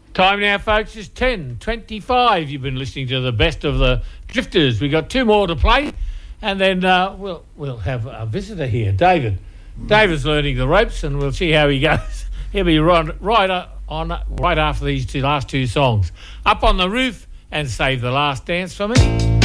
Time now, folks, is 10:25. You've been listening to the best of the Drifters. We've got two more to play, and then we'll have a visitor here, David. David's learning the ropes, and we'll see how he goes. He'll be right after these last two songs. Up on the Roof and Save the Last Dance for Me.